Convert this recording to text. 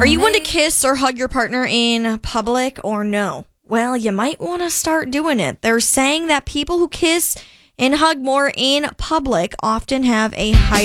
Are you one to kiss or hug your partner in public or no? Well, you might want to start doing it. They're saying that people who kiss and hug more in public often have a higher